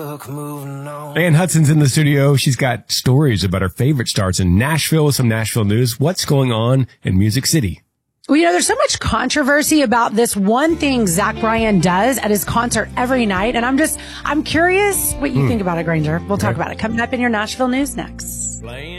Ann Hudson's in the studio. She's got stories about her favorite starts in Nashville with some Nashville news. What's going on in Music City? Well, there's so much controversy about this one thing Zach Bryan does at his concert every night. And I'm curious what you think about it, Granger. We'll talk about it coming up in your Nashville news next.